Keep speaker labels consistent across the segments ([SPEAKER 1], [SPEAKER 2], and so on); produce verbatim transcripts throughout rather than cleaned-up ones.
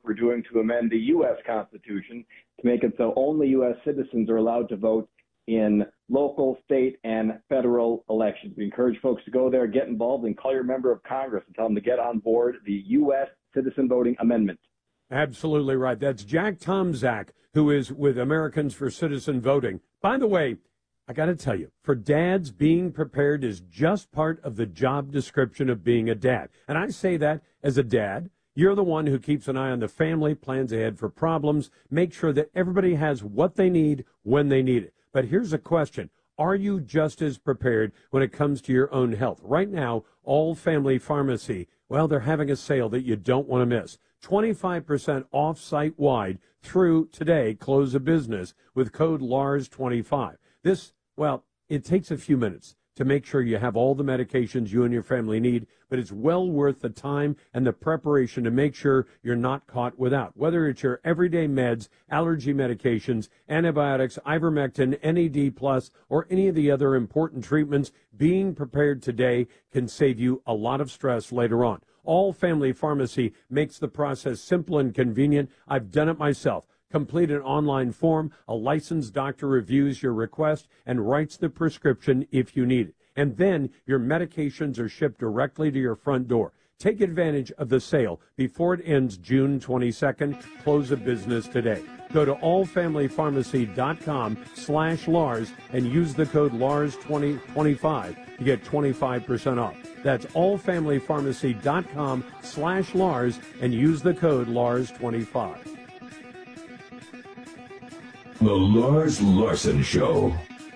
[SPEAKER 1] we're doing to amend the U S Constitution to make it so only U S citizens are allowed to vote in local, state, and federal elections. We encourage folks to go there, get involved, and call your member of Congress and tell them to get on board the U S Citizen Voting Amendment.
[SPEAKER 2] Absolutely right. That's Jack Tomczak, who is with Americans for Citizen Voting. By the way, I got to tell you, for dads, being prepared is just part of the job description of being a dad. And I say that as a dad. You're the one who keeps an eye on the family, plans ahead for problems, make sure that everybody has what they need when they need it. But here's a question. Are you just as prepared when it comes to your own health? Right now, All Family Pharmacy, well, they're having a sale that you don't want to miss. twenty-five percent off site-wide through today, close of business, with code Lars twenty-five. This, well, it takes a few minutes to make sure you have all the medications you and your family need, but it's well worth the time and the preparation to make sure you're not caught without. Whether it's your everyday meds, allergy medications, antibiotics, ivermectin, N A D plus, or any of the other important treatments, being prepared today can save you a lot of stress later on. All Family Pharmacy makes the process simple and convenient. I've done it myself. Complete an online form, a licensed doctor reviews your request and writes the prescription if you need it. And then your medications are shipped directly to your front door. Take advantage of the sale before it ends June twenty-second. Close of business today. Go to allfamilypharmacy.com slash Lars and use the code Lars twenty twenty-five to get twenty-five percent off. That's allfamilypharmacy.com slash Lars and use the code Lars twenty-five.
[SPEAKER 3] The Lars Larson Show.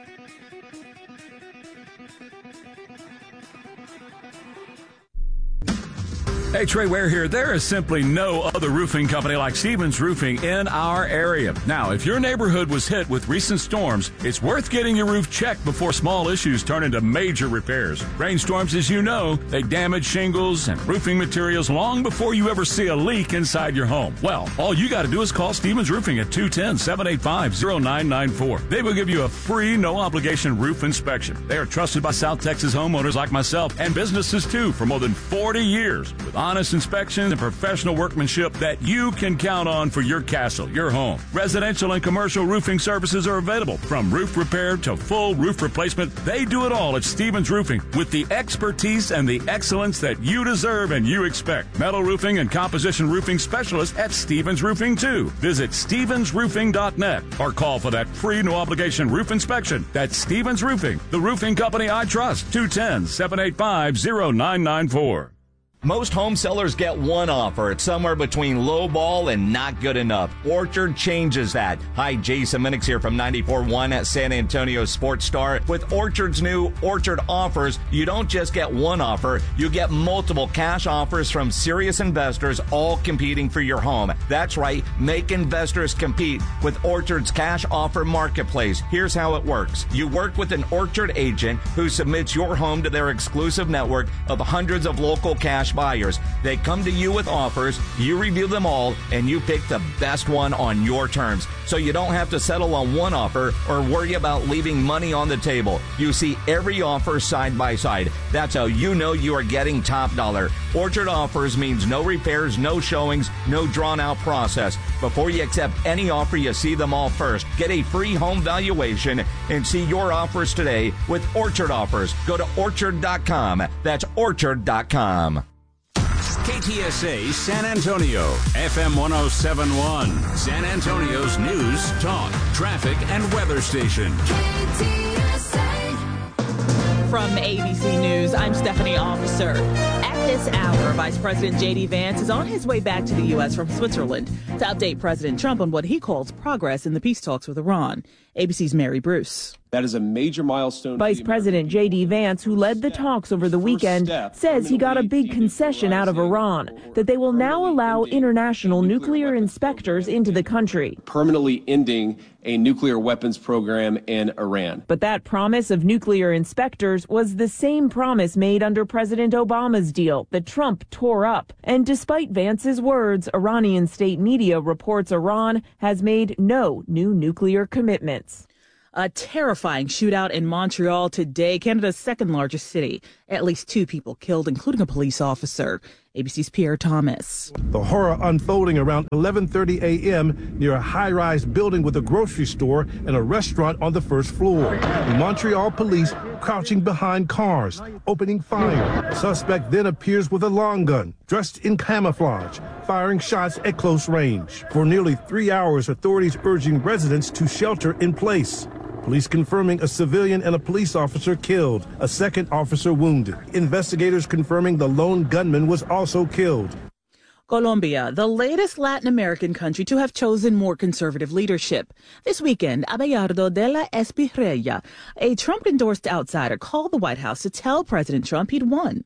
[SPEAKER 4] Hey, Trey Ware here. There is simply no other roofing company like Stevens Roofing in our area. Now, if your neighborhood was hit with recent storms, it's worth getting your roof checked before small issues turn into major repairs. Rainstorms, as you know, they damage shingles and roofing materials long before you ever see a leak inside your home. Well, all you got to do is call Stevens Roofing at two one zero, seven eight five, zero nine nine four. They will give you a free, no-obligation roof inspection. They are trusted by South Texas homeowners like myself and businesses, too, for more than forty years. With honest inspections and professional workmanship that you can count on for your castle, your home. Residential and commercial roofing services are available, from roof repair to full roof replacement. They do it all at Stevens Roofing with the expertise and the excellence that you deserve and you expect. Metal roofing and composition roofing specialists at Stevens Roofing, too. Visit stevens roofing dot net or call for that free no-obligation roof inspection. That's Stevens Roofing, the roofing company I trust. two one zero, seven eight five, zero nine nine four.
[SPEAKER 5] Most home sellers get one offer. It's somewhere between low ball and not good enough. Orchard changes that. Hi, Jason Minix here from ninety-four point one at San Antonio Sports Star. With Orchard's new Orchard offers, you don't just get one offer, you get multiple cash offers from serious investors, all competing for your home. That's right, make investors compete with Orchard's cash offer marketplace. Here's how it works. You work with an Orchard agent who submits your home to their exclusive network of hundreds of local cash buyers. They come to you with offers, you review them all, and you pick the best one on your terms. So you don't have to settle on one offer or worry about leaving money on the table. You see every offer side by side. That's how you know you are getting top dollar. Orchard offers means no repairs, no showings, no drawn out process. Before you accept any offer, you see them all first. Get a free home valuation and see your offers today with Orchard Offers. Go to orchard dot com. That's orchard dot com.
[SPEAKER 6] K T S A San Antonio, F M one oh seven point one, San Antonio's news, talk, traffic, and weather station.
[SPEAKER 7] K T S A. From A B C News, I'm Stephanie Officer. At this hour, Vice President J D. Vance is on his way back to the U S from Switzerland to update President Trump on what he calls progress in the peace talks with Iran. A B C's Mary Bruce.
[SPEAKER 8] That is a major milestone.
[SPEAKER 9] Vice President J D. Vance, who led the talks over the weekend, says he got a big concession out of Iran, that they will now allow international nuclear inspectors into the country,
[SPEAKER 8] permanently ending a nuclear weapons program in Iran.
[SPEAKER 9] But that promise of nuclear inspectors was the same promise made under President Obama's deal that Trump tore up. And despite Vance's words, Iranian state media reports Iran has made no new nuclear commitments.
[SPEAKER 7] A terrifying shootout in Montreal today, Canada's second largest city. At least two people killed, including a police officer. A B C's Pierre Thomas.
[SPEAKER 10] The horror unfolding around eleven thirty a.m. near a high-rise building with a grocery store and a restaurant on the first floor. Montreal police crouching behind cars, opening fire. A suspect then appears with a long gun, dressed in camouflage, firing shots at close range. For nearly three hours, authorities urging residents to shelter in place. Police confirming a civilian and a police officer killed, a second officer wounded. Investigators confirming the lone gunman was also killed.
[SPEAKER 7] Colombia, the latest Latin American country to have chosen more conservative leadership. This weekend, Abelardo de la Espriella, a Trump-endorsed outsider, called the White House to tell President Trump he'd won.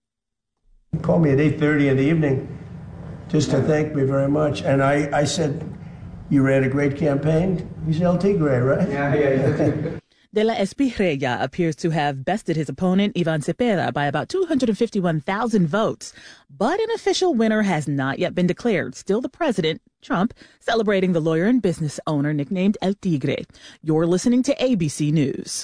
[SPEAKER 11] He called me at eight thirty in the evening just to thank me very much. And I, I said, "You ran a great campaign." He's El Tigre, right? Yeah, yeah, yeah.
[SPEAKER 7] De la Espriella appears to have bested his opponent, Ivan Cepeda, by about two hundred fifty-one thousand votes. But an official winner has not yet been declared. Still the president, Trump, celebrating the lawyer and business owner nicknamed El Tigre. You're listening to A B C News.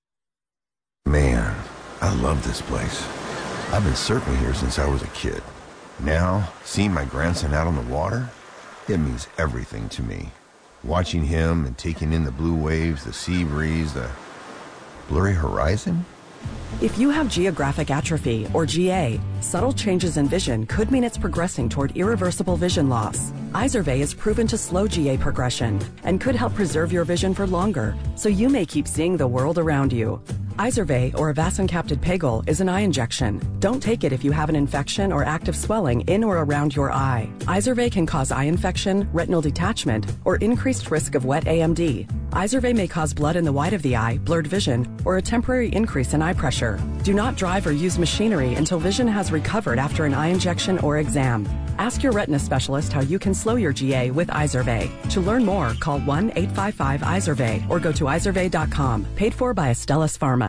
[SPEAKER 12] Man, I love this place. I've been surfing here since I was a kid. Now, seeing my grandson out on the water, it means everything to me. Watching him and taking in the blue waves, the sea breeze, the blurry horizon.
[SPEAKER 13] If you have geographic atrophy, or G A, subtle changes in vision could mean it's progressing toward irreversible vision loss. Izervay is proven to slow G A progression and could help preserve your vision for longer, so you may keep seeing the world around you. Izervay, or avacincaptad pegol, is an eye injection. Don't take it if you have an infection or active swelling in or around your eye. Izervay can cause eye infection, retinal detachment, or increased risk of wet A M D. Izervay may cause blood in the white of the eye, blurred vision, or a temporary increase in eye pressure. Do not drive or use machinery until vision has recovered after an eye injection or exam. Ask your retina specialist how you can slow your G A with Izervay. To learn more, call one eight five five Izervay or go to izervay dot com. Paid for by Astellas Pharma.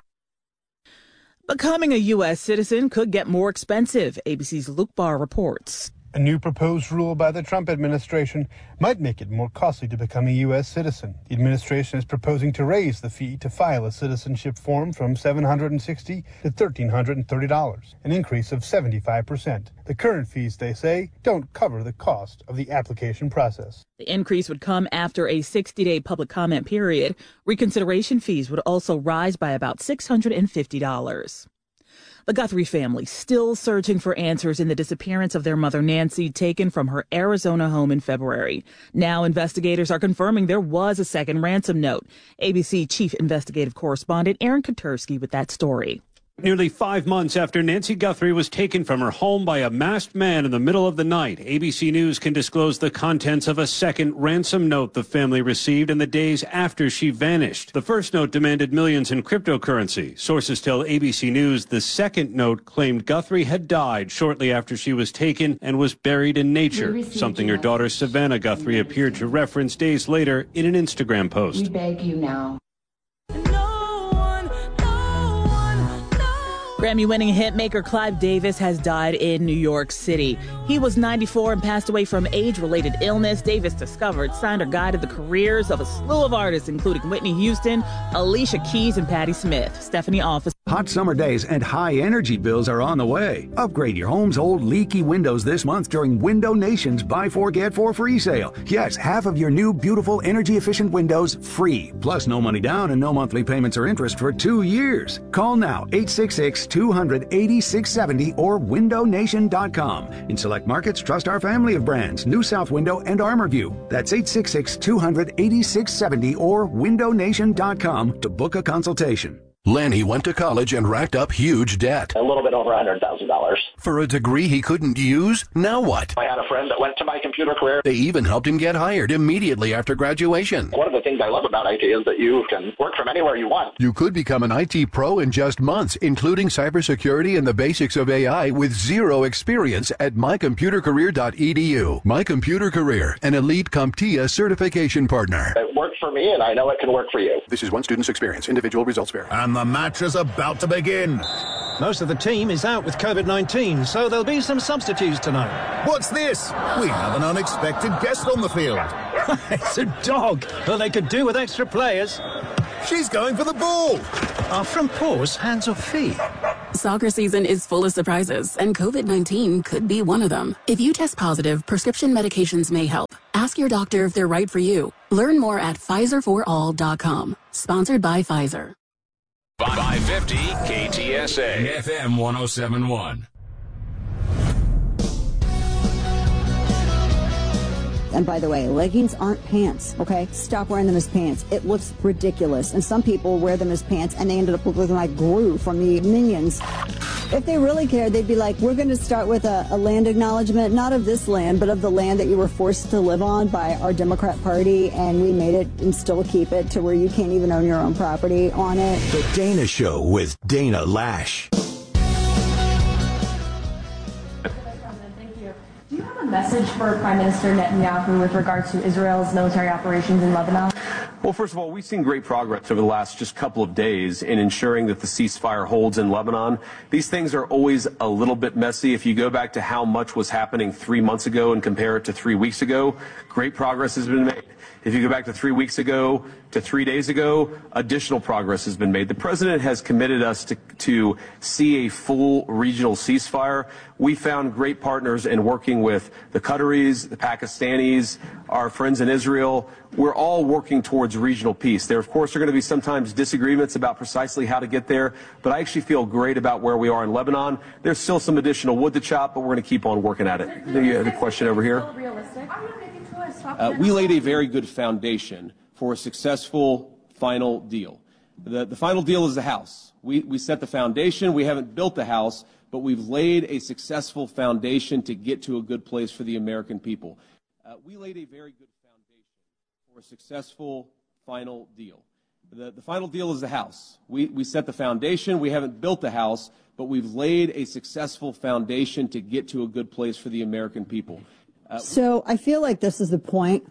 [SPEAKER 7] Becoming a U S citizen could get more expensive, A B C's Luke Barr reports.
[SPEAKER 14] A new proposed rule by the Trump administration might make it more costly to become a U S citizen. The administration is proposing to raise the fee to file a citizenship form from seven hundred sixty dollars to one thousand three hundred thirty dollars, an increase of seventy-five percent. The current fees, they say, don't cover the cost of the application process.
[SPEAKER 7] The increase would come after a sixty-day public comment period. Reconsideration fees would also rise by about six hundred fifty dollars. The Guthrie family still searching for answers in the disappearance of their mother Nancy, taken from her Arizona home in February. Now investigators are confirming there was a second ransom note. A B C Chief Investigative Correspondent Aaron Katersky with that story.
[SPEAKER 15] Nearly five months after Nancy Guthrie was taken from her home by a masked man in the middle of the night, A B C News can disclose the contents of a second ransom note the family received in the days after she vanished. The first note demanded millions in cryptocurrency. Sources tell A B C News the second note claimed Guthrie had died shortly after she was taken and was buried in nature, something her daughter Savannah Guthrie appeared to reference days later in an Instagram post.
[SPEAKER 16] We beg you now.
[SPEAKER 7] Grammy-winning hitmaker Clive Davis has died in New York City. He was ninety-four and passed away from age-related illness. Davis discovered, signed, or guided the careers of a slew of artists, including Whitney Houston, Alicia Keys, and Patti Smith. Stephanie Office.
[SPEAKER 17] Hot summer days and high energy bills are on the way. Upgrade your home's old leaky windows this month during Window Nation's Buy Four Get Four free sale. Yes, half of your new beautiful energy-efficient windows free. Plus no money down and no monthly payments or interest for two years. Call now, eight six six, two hundred, eighty-six seventy or window nation dot com. In select markets, trust our family of brands, New South Window and ArmorView. That's eight six six, two hundred, eighty-six seventy or window nation dot com to book a consultation.
[SPEAKER 18] Lanny went to college and racked up huge debt.
[SPEAKER 19] A little bit over one hundred thousand dollars.
[SPEAKER 18] For a degree he couldn't use? Now what?
[SPEAKER 19] I had a friend that went to My Computer Career.
[SPEAKER 18] They even helped him get hired immediately after graduation.
[SPEAKER 19] One of the things I love about I T is that you can work from anywhere you want.
[SPEAKER 18] You could become an I T pro in just months, including cybersecurity and the basics of A I with zero experience at my computer career dot e d u. My Computer Career, an elite CompTIA certification partner.
[SPEAKER 19] It worked for me, and I know it can work for you.
[SPEAKER 18] This is one student's experience. Individual results vary.
[SPEAKER 20] And the match is about to begin.
[SPEAKER 21] Most of the team is out with COVID nineteen, so there'll be some substitutes tonight.
[SPEAKER 20] What's this? We have an unexpected guest on the field.
[SPEAKER 21] It's a dog. Well, they could do with extra players.
[SPEAKER 20] She's going for the ball.
[SPEAKER 21] Are front paws hands or feet?
[SPEAKER 16] Soccer season is full of surprises, and COVID nineteen could be one of them. If you test positive, prescription medications may help. Ask your doctor if they're right for you. Learn more at Pfizer for all dot com. Sponsored by Pfizer.
[SPEAKER 6] five fifty K T S A. F M one oh seven point one.
[SPEAKER 22] And by the way, leggings aren't pants, okay? Stop wearing them as pants. It looks ridiculous. And some people wear them as pants and they ended up looking like Gru from the Minions. If they really cared, they'd be like, we're going to start with a, a land acknowledgement, not of this land, but of the land that you were forced to live on by our Democrat Party, and we made it and still keep it to where you can't even own your own property on it.
[SPEAKER 23] The Dana Show with Dana Lash.
[SPEAKER 24] Do you have a message for Prime Minister Netanyahu with regard to Israel's military operations in Lebanon?
[SPEAKER 8] Well, first of all, we've seen great progress over the last just couple of days in ensuring that the ceasefire holds in Lebanon. These things are always a little bit messy. If you go back to how much was happening three months ago and compare it to three weeks ago, great progress has been made. If you go back to three weeks ago to three days ago, additional progress has been made. The president has committed us to, to see a full regional ceasefire. We found great partners in working with the Qataris, the Pakistanis, our friends in Israel. We're all working towards regional peace. There, of course, are going to be sometimes disagreements about precisely how to get there, but I actually feel great about where we are in Lebanon. There's still some additional wood to chop, but we're going to keep on working at it. The, uh, the question over here. Uh, we laid a very good foundation for a successful final deal. The, the final deal is the house. We, we set the foundation. We haven't built the house, but we've laid a successful foundation to get to a good place for the American people. Uh, we laid a very good foundation for a successful final deal. The, the final deal is the house. We, we set the foundation. We haven't built the house, but we've laid a successful foundation to get to a good place for the American people.
[SPEAKER 22] Uh, so I feel like this is the point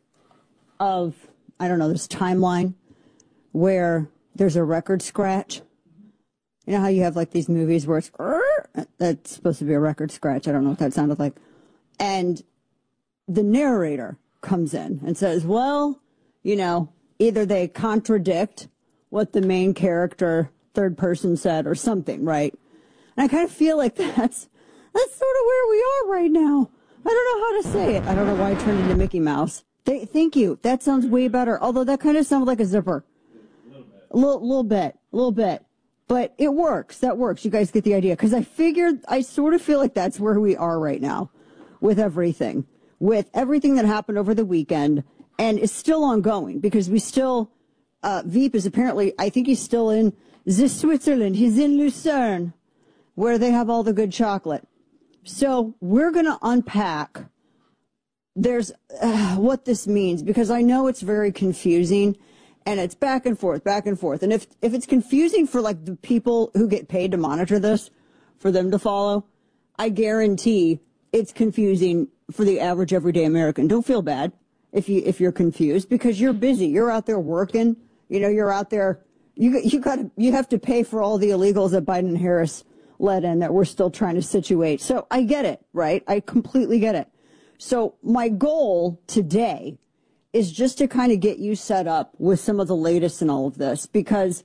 [SPEAKER 22] of, I don't know, this timeline where there's a record scratch. You know how you have like these movies where it's, that's supposed to be a record scratch. I don't know what that sounded like. And the narrator comes in and says, well, you know, either they contradict what the main character, third person said or something, right? And I kind of feel like that's, that's sort of where we are right now. I don't know how to say it. I don't know why I turned into Mickey Mouse. They, thank you. That sounds way better. Although that kind of sounded like a zipper. A little, little bit. A little bit. But it works. That works. You guys get the idea. Because I figured, I sort of feel like that's where we are right now with everything. With everything that happened over the weekend. And it's still ongoing. Because we still, uh, Veep is apparently, I think he's still in the Switzerland. He's in Lucerne. Where they have all the good chocolate. So we're going to unpack there's uh, what this means, because I know it's very confusing and it's back and forth, back and forth. And if, if it's confusing for like the people who get paid to monitor this, for them to follow, I guarantee it's confusing for the average everyday American. Don't feel bad if you, if you're confused, because you're busy. You're out there working, you know, you're out there, you, you got to, you have to pay for all the illegals that Biden and Harris let in that we're still trying to situate. So I get it, right? I completely get it. So my goal today is just to kind of get you set up with some of the latest in all of this, because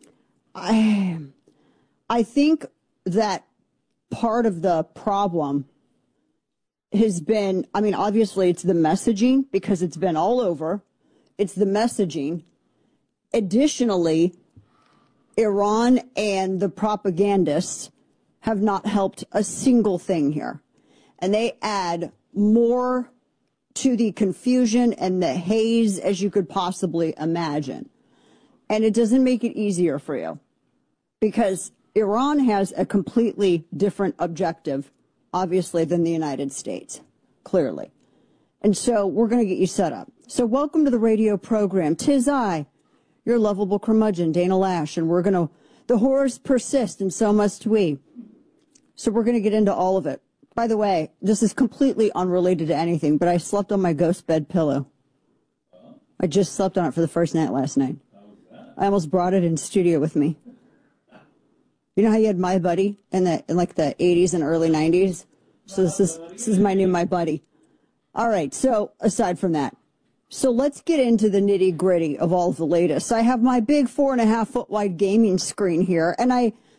[SPEAKER 22] I, I think that part of the problem has been, I mean, obviously it's the messaging, because it's been all over. It's the messaging. Additionally, Iran and the propagandists have not helped a single thing here. And they add more to the confusion and the haze as you could possibly imagine. And it doesn't make it easier for you, because Iran has a completely different objective, obviously, than the United States, clearly. And so we're going to get you set up. So welcome to the radio program. 'Tis I, your lovable curmudgeon, Dana Lash, and we're going to, the horrors persist, and so must we. So we're going to get into all of it. By the way, this is completely unrelated to anything, but I slept on my ghost bed pillow. I just slept on it for the first night last night. I almost brought it in studio with me. You know how you had My Buddy in the in like the eighties and early nineties? So this is this is my new My Buddy. All right, so aside from that, so let's get into the nitty gritty of all of the latest. I have my big four and a half foot wide gaming screen here, and I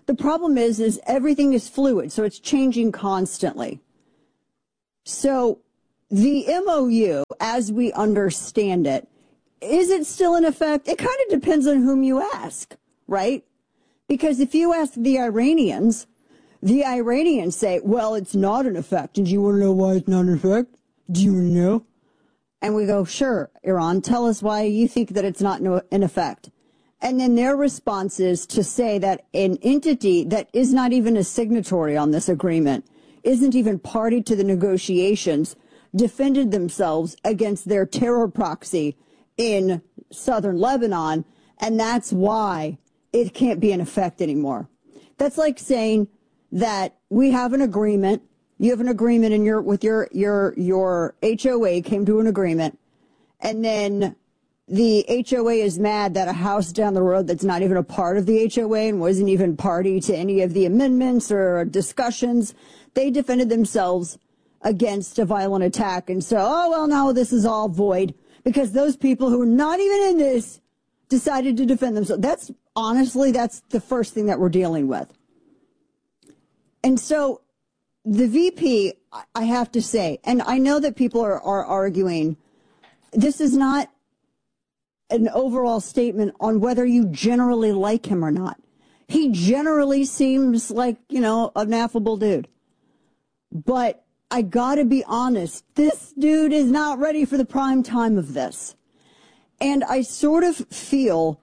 [SPEAKER 22] The problem is, is everything is fluid, so it's changing constantly. So the M O U, as we understand it, is it still in effect? It kind of depends on whom you ask, right? Because if you ask the Iranians, the Iranians say, well, it's not in effect. And do you want to know why it's not in effect? Do you know? And we go, sure, Iran, tell us why you think that it's not in effect. And then their response is to say that an entity that is not even a signatory on this agreement, isn't even party to the negotiations, defended themselves against their terror proxy in southern Lebanon, and that's why it can't be in effect anymore. That's like saying that we have an agreement, you have an agreement in your with your your your H O A came to an agreement, and then the H O A is mad that a house down the road that's not even a part of the H O A and wasn't even party to any of the amendments or discussions, they defended themselves against a violent attack. And so, oh, well, now this is all void because those people who are not even in this decided to defend themselves. That's honestly, that's the first thing that we're dealing with. And so the V P, I have to say, and I know that people are, are arguing, this is not an overall statement on whether you generally like him or not. He generally seems like, you know, an affable dude. But I gotta be honest, this dude is not ready for the prime time of this. And I sort of feel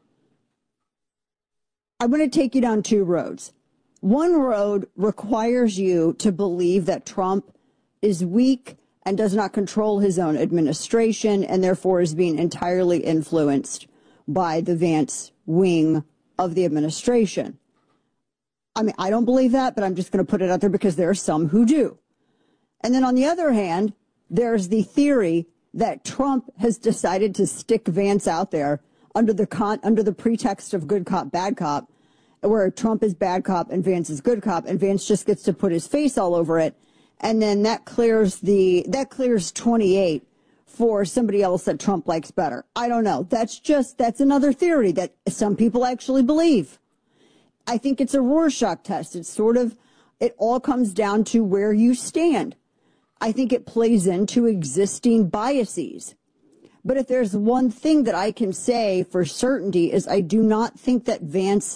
[SPEAKER 22] I'm going to take you down two roads. One road requires you to believe that Trump is weak and does not control his own administration and therefore is being entirely influenced by the Vance wing of the administration. I mean, I don't believe that, but I'm just going to put it out there because there are some who do. And then on the other hand, there's the theory that Trump has decided to stick Vance out there under the con- under the pretext of good cop, bad cop, where Trump is bad cop and Vance is good cop, and Vance just gets to put his face all over it. And then that clears the, that clears twenty-eight for somebody else that Trump likes better. I don't know. That's just, that's another theory that some people actually believe. I think it's a Rorschach test. It's sort of, it all comes down to where you stand. I think it plays into existing biases. But if there's one thing that I can say for certainty is I do not think that Vance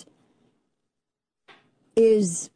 [SPEAKER 22] is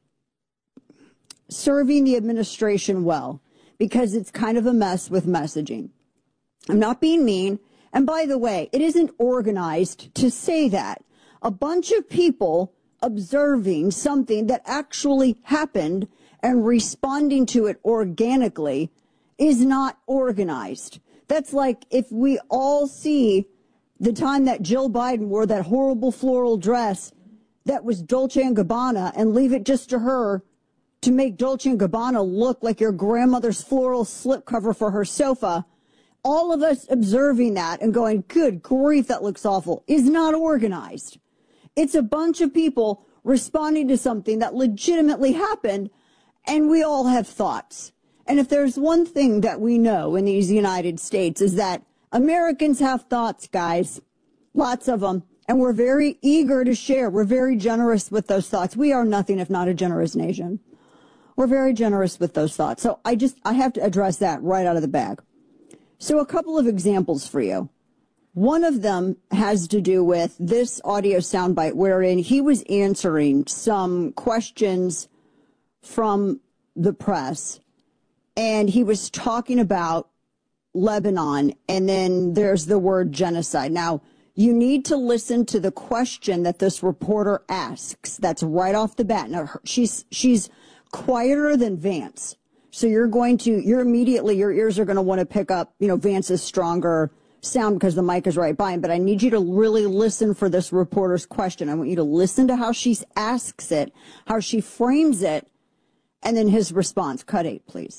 [SPEAKER 22] serving the administration well, because it's kind of a mess with messaging. I'm not being mean. And by the way, it isn't organized to say that. A bunch of people observing something that actually happened and responding to it organically is not organized. That's like if we all see the time that Jill Biden wore that horrible floral dress that was Dolce and Gabbana and leave it just to her to make Dolce and Gabbana look like your grandmother's floral slipcover for her sofa. All of us observing that and going, good grief, that looks awful, is not organized. It's a bunch of people responding to something that legitimately happened, and we all have thoughts. And if there's one thing that we know in these United States is that Americans have thoughts, guys, lots of them, and we're very eager to share. We're very generous with those thoughts. We are nothing if not a generous nation. We're very generous with those thoughts. So I just, I have to address that right out of the bag. So a couple of examples for you. One of them has to do with this audio soundbite wherein he was answering some questions from the press, and he was talking about Lebanon, and then there's the word genocide. Now, you need to listen to the question that this reporter asks. That's right off the bat. Now, she's she's quieter than Vance. So you're going to, you're immediately, your ears are going to want to pick up, you know, Vance's stronger sound because the mic is right by him. But I need you to really listen for this reporter's question. I want you to listen to how she asks it, how she frames it, and then his response. Cut eight, please.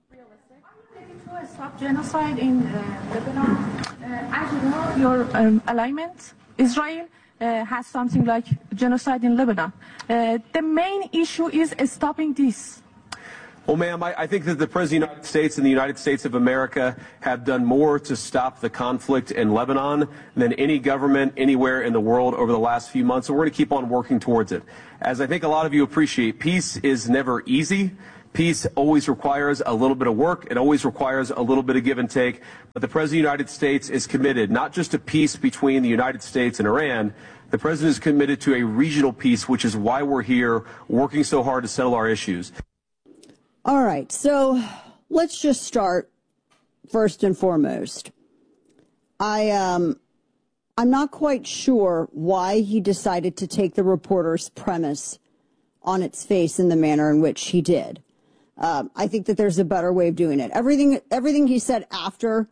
[SPEAKER 24] To stop genocide in uh, Lebanon, uh, as you know, your um, alignment, Israel uh, has something like genocide in Lebanon. Uh, the main issue is stopping this.
[SPEAKER 8] Well, ma'am, I, I think that the President of the United States and the United States of America have done more to stop the conflict in Lebanon than any government anywhere in the world over the last few months, and we're going to keep on working towards it. As I think a lot of you appreciate, peace is never easy. Peace always requires a little bit of work. It always requires a little bit of give and take. But the President of the United States is committed not just to peace between the United States and Iran. The President is committed to a regional peace, which is why we're here working so hard to settle our issues.
[SPEAKER 22] All right, so let's just start first and foremost. I, um, I'm not quite sure why he decided to take the reporter's premise on its face in the manner in which he did. Um, I think that there's a better way of doing it. Everything, everything he said after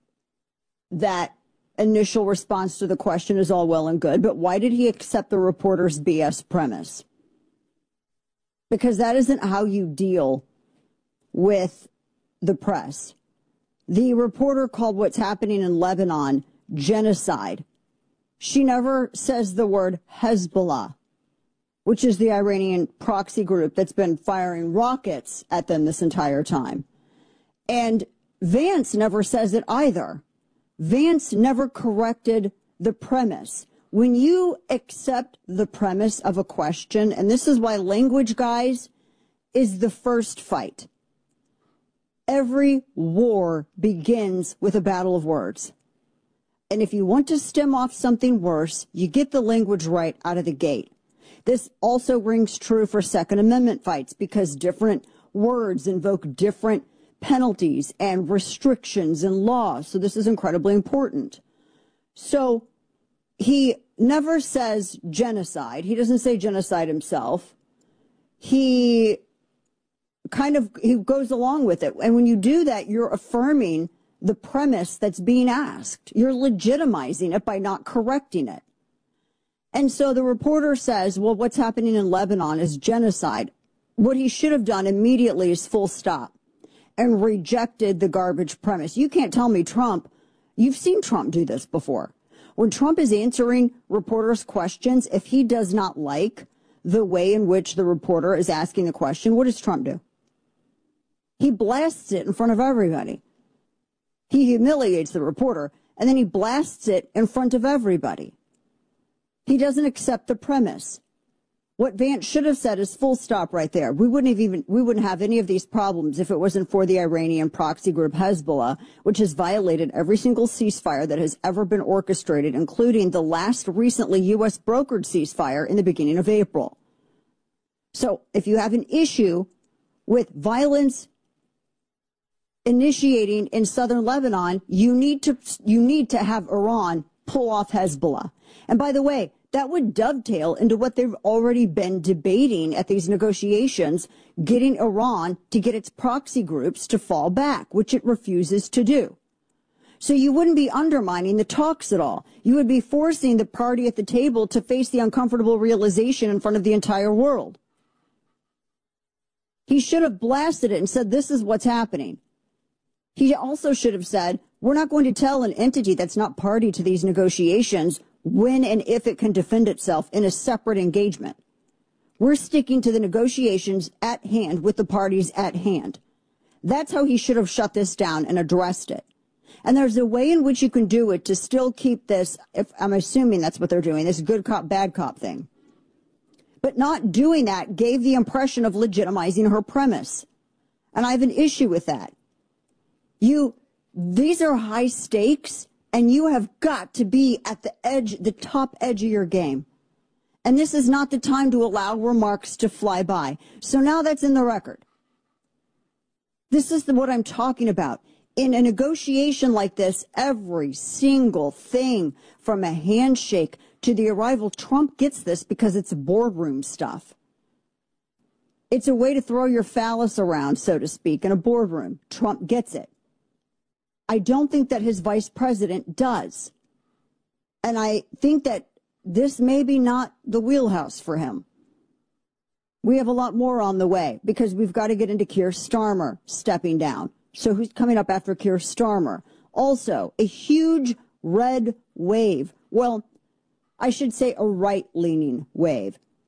[SPEAKER 22] that initial response to the question is all well and good, but why did he accept the reporter's B S premise? Because that isn't how you deal with the press. The reporter called what's happening in Lebanon genocide. She never says the word Hezbollah, which is the Iranian proxy group that's been firing rockets at them this entire time. And Vance never says it either. Vance never corrected the premise. When you accept the premise of a question, and this is why language, guys, is the first fight. Every war begins with a battle of words. And if you want to stem off something worse, you get the language right out of the gate. This also rings true for Second Amendment fights because different words invoke different penalties and restrictions and laws. So this is incredibly important. So he never says genocide. He doesn't say genocide himself. He kind of, he goes along with it. And when you do that, you're affirming the premise that's being asked. You're legitimizing it by not correcting it. And so the reporter says, well, what's happening in Lebanon is genocide. What he should have done immediately is full stop and rejected the garbage premise. You can't tell me Trump, you've seen Trump do this before. When Trump is answering reporters' questions, if he does not like the way in which the reporter is asking the question, what does Trump do? He blasts it in front of everybody. He humiliates the reporter, and then he blasts it in front of everybody. He doesn't accept the premise. What Vance should have said is full stop right there. We wouldn't have even, we wouldn't have any of these problems if it wasn't for the Iranian proxy group Hezbollah, which has violated every single ceasefire that has ever been orchestrated, including the last recently U S brokered ceasefire in the beginning of April. So if you have an issue with violence initiating in southern Lebanon, you need to, you need to have Iran pull off Hezbollah. And by the way, that would dovetail into what they've already been debating at these negotiations, getting Iran to get its proxy groups to fall back, which it refuses to do. So you wouldn't be undermining the talks at all. You would be forcing the party at the table to face the uncomfortable realization in front of the entire world. He should have blasted it and said, this is what's happening. He also should have said, we're not going to tell an entity that's not party to these negotiations when and if it can defend itself in a separate engagement. We're sticking to the negotiations at hand with the parties at hand. That's how he should have shut this down and addressed it. And there's a way in which you can do it to still keep this, if I'm assuming that's what they're doing, this good cop, bad cop thing. But not doing that gave the impression of legitimizing her premise. And I have an issue with that. You, these are high stakes. And you have got to be at the edge, the top edge of your game. And this is not the time to allow remarks to fly by. So now that's in the record. This is the, what I'm talking about. In a negotiation like this, every single thing from a handshake to the arrival, Trump gets this because it's boardroom stuff. It's a way to throw your phallus around, so to speak, in a boardroom. Trump gets it. I don't think that his vice president does. And I think that this may be not the wheelhouse for him. We have a lot more on the way because we've got to get into Keir Starmer stepping down. So who's coming up after Keir Starmer? Also, a huge red wave. Well, I should say a right-leaning wave.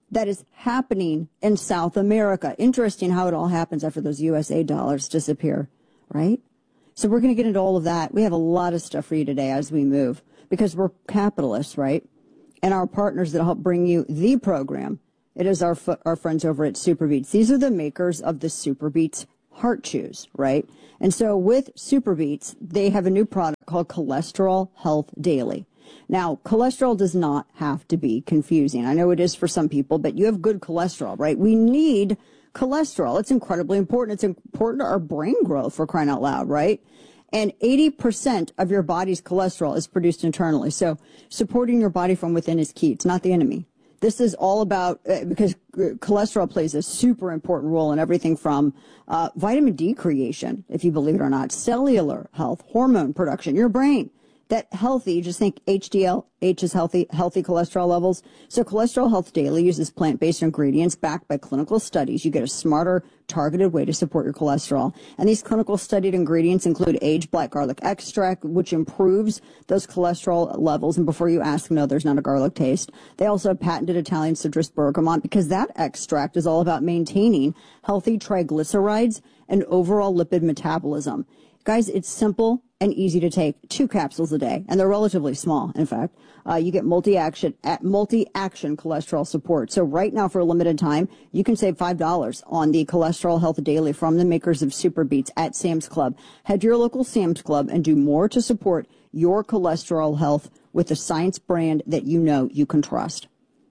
[SPEAKER 22] that is happening in South America. Interesting how it all happens after those U S A dollars disappear, right? So we're going to get into all of that. We have a lot of stuff for you today as we move because we're capitalists, right? And our partners that help bring you the program, it is our our friends over at SuperBeets. These are the makers of the SuperBeets Heart Chews, right? And so with SuperBeets, they have a new product called Cholesterol Health Daily. Now, cholesterol does not have to be confusing. I know it is for some people, but you have good cholesterol, right? We need cholesterol. It's incredibly important. It's important to our brain growth, for crying out loud, right? And eighty percent of your body's cholesterol is produced internally. So supporting your body from within is key. It's not the enemy. This is all about, uh, because cholesterol plays a super important role in everything from uh, vitamin D creation, if you believe it or not, cellular health, hormone production, your brain. That healthy, just think H D L, H is healthy, healthy cholesterol levels. So Cholesterol Health Daily uses plant-based ingredients backed by clinical studies. You get a smarter, targeted way to support your cholesterol. And these clinical studied ingredients include aged black garlic extract, which improves those cholesterol levels. And before you ask, no, there's not a garlic taste. They also have patented Italian citrus bergamot because that extract is all about maintaining healthy triglycerides and overall lipid metabolism. Guys, it's simple and easy to take. Two capsules a day, and they're relatively small, in fact. Uh, you get multi-action multi-action cholesterol support. So right now, for a limited time, you can save five dollars on the Cholesterol Health Daily from the makers of SuperBeets at Sam's Club. Head to your local Sam's Club and do more to support your cholesterol health with the science brand that you know you can trust.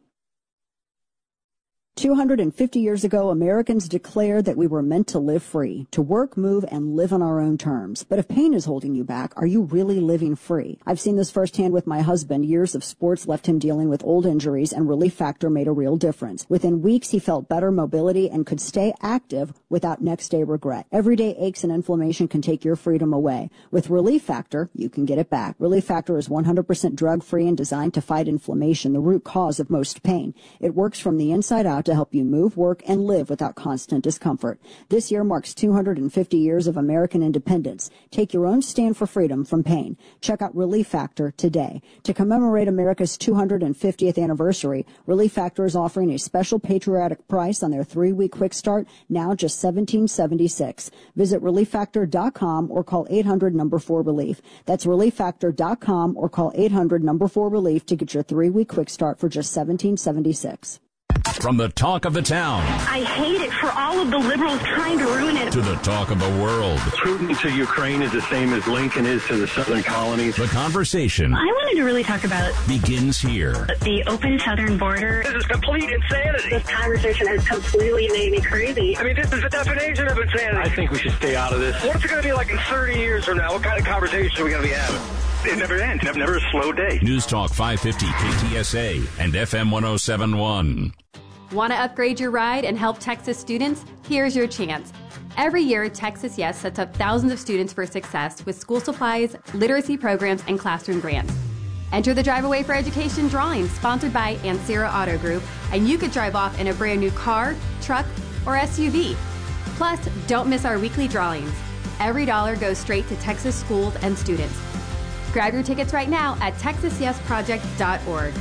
[SPEAKER 22] two hundred fifty years ago, Americans declared that we were meant to live free, to work, move, and live on our own terms. But if pain is holding you back, are you really living free? I've seen this firsthand with my husband. Years of sports left him dealing with old injuries, and Relief Factor made a real difference. Within weeks, he felt better mobility and could stay active without next-day regret. Everyday aches and inflammation can take your freedom away. With Relief Factor, you can get it back. Relief Factor is one hundred percent drug-free and designed to fight inflammation, the root cause of most pain. It works from the inside out to help you move, work, and live without constant discomfort. This year marks two hundred fifty years of American independence. Take your own stand for freedom from pain. Check out Relief Factor today. To commemorate America's two hundred fiftieth anniversary, Relief Factor is offering a special patriotic price on their three-week quick start, now just seventeen seventy-six. Visit relief factor dot com or call eight hundred number four relief. That's relief factor dot com or call eight hundred number four relief to get your three-week quick start for just seventeen seventy-six.
[SPEAKER 6] From the talk of the town.
[SPEAKER 1] I hate it for all of the liberals trying to ruin it.
[SPEAKER 6] To the talk of the world.
[SPEAKER 2] Putin to Ukraine is the same as Lincoln is to the southern colonies.
[SPEAKER 6] The conversation.
[SPEAKER 1] I wanted to really talk about
[SPEAKER 6] begins here.
[SPEAKER 1] The open southern border.
[SPEAKER 2] This is complete insanity.
[SPEAKER 1] This conversation has completely made me crazy.
[SPEAKER 2] I mean, this is the definition of insanity. I think we should stay out of this. What's it going to be like in thirty years from now? What kind of conversation are we going to be having? It never ends. Never, never a slow day.
[SPEAKER 6] News Talk five fifty K T S A and F M one oh seven point one.
[SPEAKER 3] Want to upgrade your ride and help Texas students? Here's your chance. Every year, Texas Yes sets up thousands of students for success with school supplies, literacy programs, and classroom grants. Enter the Drive Away for Education drawing sponsored by Ansera Auto Group, and you could drive off in a brand new car, truck, or S U V. Plus, don't miss our weekly drawings. Every dollar goes straight to Texas schools and students. Grab your tickets right now at texas yes project dot org.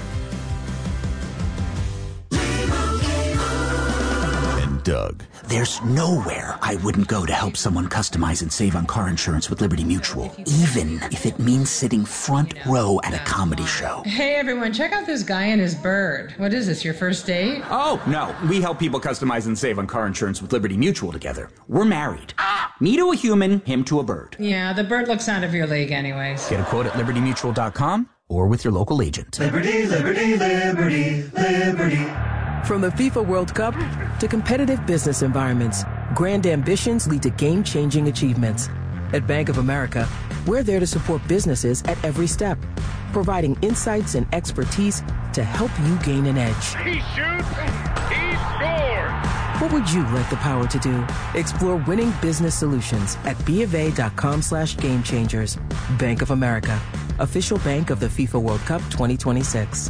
[SPEAKER 4] Doug.
[SPEAKER 25] There's nowhere I wouldn't go to help someone customize and save on car insurance with Liberty Mutual, even if it means sitting front row at a comedy show.
[SPEAKER 26] Hey everyone, check out this guy and his bird. What is this, your first date?
[SPEAKER 25] Oh, no. We help people customize and save on car insurance with Liberty Mutual together. We're married. Me to a human, him to a bird.
[SPEAKER 26] Yeah, the bird looks out of your league anyways.
[SPEAKER 25] Get a quote at liberty mutual dot com or with your local agent.
[SPEAKER 27] Liberty, liberty, liberty, liberty.
[SPEAKER 28] From the FIFA World Cup to competitive business environments, grand ambitions lead to game-changing achievements. At Bank of America, we're there to support businesses at every step, providing insights and expertise to help you gain an edge.
[SPEAKER 27] He shoots, he scores!
[SPEAKER 28] What would you like the power to do? Explore winning business solutions at BofA.com slash game changers. Bank of America, official bank of the FIFA World Cup twenty twenty-six.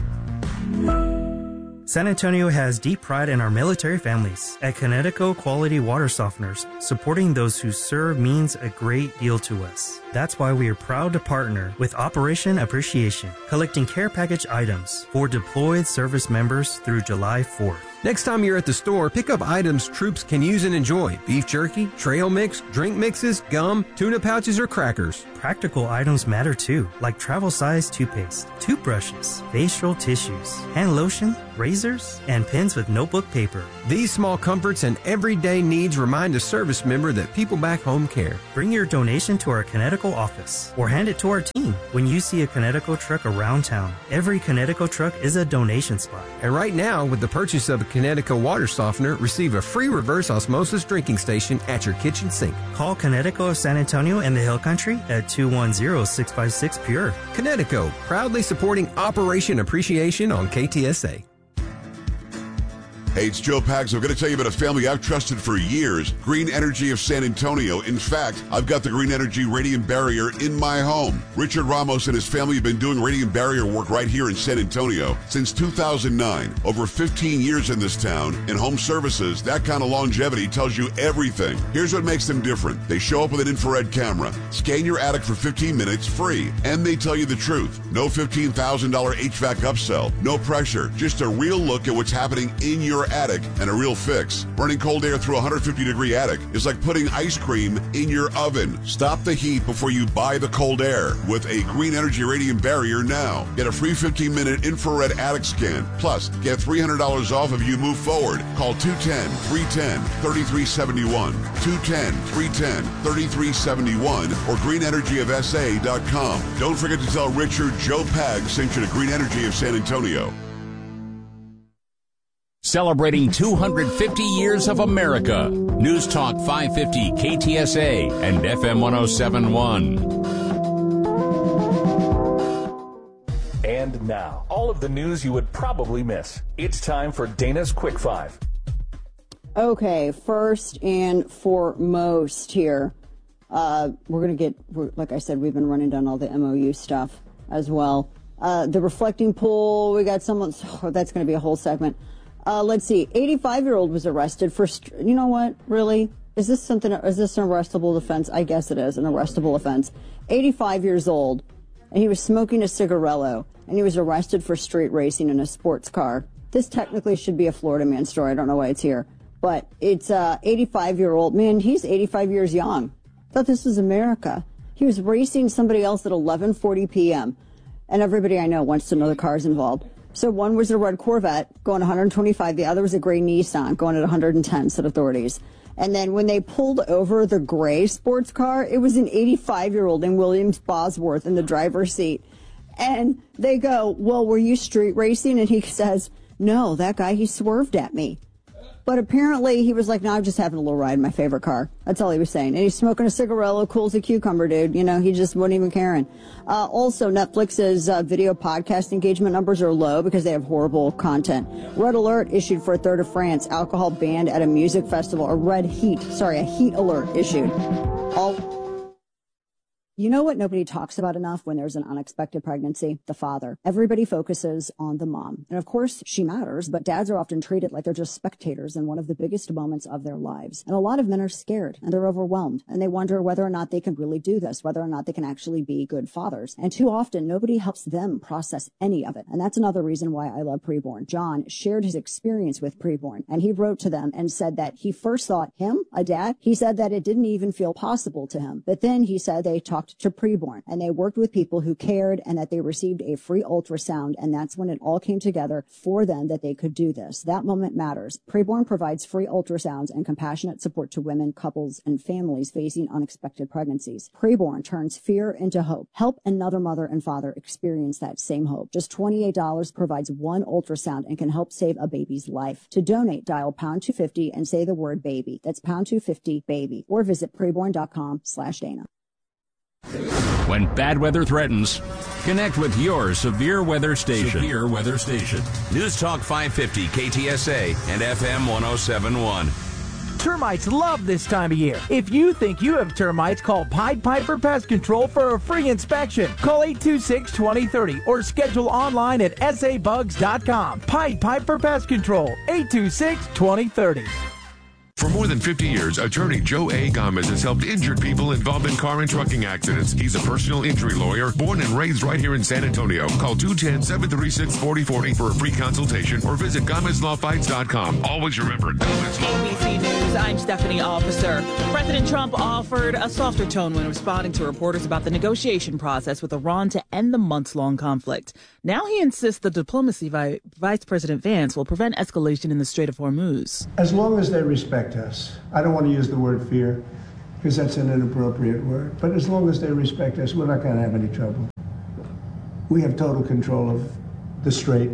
[SPEAKER 29] San Antonio has deep pride in our military families. At Connecticut Quality Water Softeners, supporting those who serve means a great deal to us. That's why we are proud to partner with Operation Appreciation, collecting care package items for deployed service members through July fourth.
[SPEAKER 4] Next time you're at the store, pick up items troops can use and enjoy. Beef jerky, trail mix, drink mixes, gum, tuna pouches, or crackers.
[SPEAKER 29] Practical items matter too, like travel-size toothpaste, toothbrushes, facial tissues, hand lotion, razors, and pens with notebook paper.
[SPEAKER 4] These small comforts and everyday needs remind a service member that people back home care.
[SPEAKER 29] Bring your donation to our Connecticut office or hand it to our team when you see a Connecticut truck around town. Every Connecticut truck is a donation spot.
[SPEAKER 4] And right now, with the purchase of a Connecticut water softener, receive a free reverse osmosis drinking station at your kitchen sink.
[SPEAKER 29] Call Connecticut of San Antonio and the Hill Country at two one zero, six five six, P U R E.
[SPEAKER 4] Connecticut, proudly supporting Operation Appreciation on K T S A.
[SPEAKER 5] Hey, it's Joe Pags. I'm going to tell you about a family I've trusted for years, Green Energy of San Antonio. In fact, I've got the Green Energy Radiant Barrier in my home. Richard Ramos and his family have been doing radiant barrier work right here in San Antonio since two thousand nine. Over fifteen years in this town. In home services, that kind of longevity tells you everything. Here's what makes them different. They show up with an infrared camera, scan your attic for fifteen minutes free, and they tell you the truth. No fifteen thousand dollars H V A C upsell, no pressure, just a real look at what's happening in your attic and a real fix. Burning cold air through a one hundred fifty degree attic is like putting ice cream in your oven. Stop the heat before you buy the cold air with a Green Energy Radiant Barrier now. Get a free fifteen minute infrared attic scan. Plus, get three hundred dollars off if you move forward. Call two one zero, three one zero, three three seven one, two one zero, three one zero, three three seven one, or green energy of s a dot com. Don't forget to tell Richard Joe Pag sent you to Green Energy of San Antonio.
[SPEAKER 6] Celebrating two hundred fifty years of America. News Talk five fifty K T S A and F M one oh seven point one.
[SPEAKER 9] And now, all of the news you would probably miss. It's time for Dana's Quick Five.
[SPEAKER 22] Okay, first and foremost here, uh, we're going to get, we're, like I said, we've been running down all the M O U stuff as well. Uh, the reflecting pool, we got someone, oh, that's going to be a whole segment. Uh, let's see, eighty-five-year-old was arrested for, you know what, really? Is this something, is this an arrestable offense? I guess it is an arrestable offense. eighty-five years old, and he was smoking a cigarello, and he was arrested for street racing in a sports car. This technically should be a Florida man story. I don't know why it's here. But it's a eighty-five-year-old, man, he's eighty-five years young. I thought this was America. He was racing somebody else at eleven forty p.m., and everybody I know wants to know the cars involved. So one was a red Corvette going one hundred twenty-five. The other was a gray Nissan going at one hundred ten, said authorities. And then when they pulled over the gray sports car, it was an eighty-five-year-old named Williams Bosworth in the driver's seat. And they go, well, were you street racing? And he says, no, that guy, he swerved at me. But apparently he was like, no, I'm just having a little ride in my favorite car. That's all he was saying. And he's smoking a cigarello, cool as a cucumber, dude. You know, he just wasn't even caring. Uh, also, Netflix's uh, video podcast engagement numbers are low because they have horrible content. Red alert issued for a third of France. Alcohol banned at a music festival. A red heat, sorry, a heat alert issued. All... You know what nobody talks about enough when there's an unexpected pregnancy? The father. Everybody focuses on the mom. And of course, she matters, but dads are often treated like they're just spectators in one of the biggest moments of their lives. And a lot of men are scared and they're overwhelmed and they wonder whether or not they can really do this, whether or not they can actually be good fathers. And too often, nobody helps them process any of it. And that's another reason why I love Preborn. John shared his experience with Preborn, and he wrote to them and said that he first thought him, a dad, he said that it didn't even feel possible to him. But then he said they talked to Preborn and they worked with people who cared and that they received a free ultrasound, and that's when it all came together for them that they could do this. That moment matters. Preborn provides free ultrasounds and compassionate support to women, couples, and families facing unexpected pregnancies. Preborn turns fear into hope. Help another mother and father experience that same hope. Just twenty-eight dollars provides one ultrasound and can help save a baby's life. To donate, dial pound two fifty and say the word baby. That's pound two fifty baby, or visit preborn.com slash Dana.
[SPEAKER 6] When bad weather threatens, connect with your severe weather station. Severe weather station. News Talk five fifty K T S A and F M one oh seven point one.
[SPEAKER 10] Termites love this time of year. If you think you have termites, call Pied Piper Pest Control for a free inspection. Call eight two six, two oh three oh or schedule online at s a bugs dot com. Pied Piper Pest Control, eight two six, two oh three oh.
[SPEAKER 7] For more than fifty years, attorney Joe A. Gomez has helped injured people involved in car and trucking accidents. He's a personal injury lawyer, born and raised right here in San Antonio. Call two one zero, seven three six, four zero four zero for a free consultation or visit Gomez Law Fights dot com. Always remember, Gomez Law.
[SPEAKER 11] A B C News, I'm Stephanie Officer. President Trump offered a softer tone when responding to reporters about the negotiation process with Iran to end the months-long conflict. Now he insists the diplomacy by Vice President Vance will prevent escalation in the Strait of Hormuz.
[SPEAKER 12] As long as they respect us, I don't want to use the word fear because that's an inappropriate word, but as long as they respect us, we're not going to have any trouble. We have total control of the strait.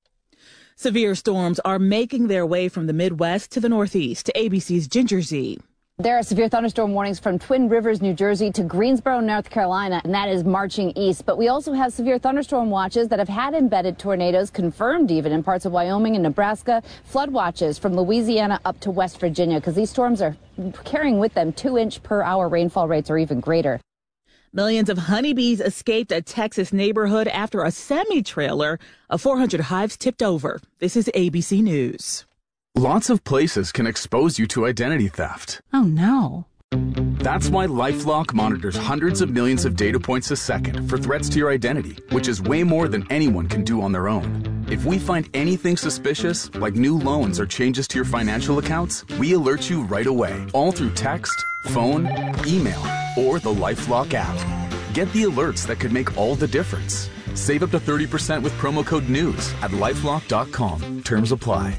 [SPEAKER 11] Severe storms are making their way from the Midwest to the Northeast. To A B C's Ginger Z.
[SPEAKER 13] There are severe thunderstorm warnings from Twin Rivers, New Jersey to Greensboro, North Carolina, and that is marching east. But we also have severe thunderstorm watches that have had embedded tornadoes confirmed even in parts of Wyoming and Nebraska. Flood watches from Louisiana up to West Virginia because these storms are carrying with them two inch per hour rainfall rates or even greater.
[SPEAKER 11] Millions of honeybees escaped a Texas neighborhood after a semi-trailer of four hundred hives tipped over. This is A B C News.
[SPEAKER 14] Lots of places can expose you to identity theft.
[SPEAKER 11] Oh, no.
[SPEAKER 14] That's why LifeLock monitors hundreds of millions of data points a second for threats to your identity, which is way more than anyone can do on their own. If we find anything suspicious, like new loans or changes to your financial accounts, we alert you right away, all through text, phone, email, or the LifeLock app. Get the alerts that could make all the difference. Save up to thirty percent with promo code NEWS at lifelock dot com. Terms apply.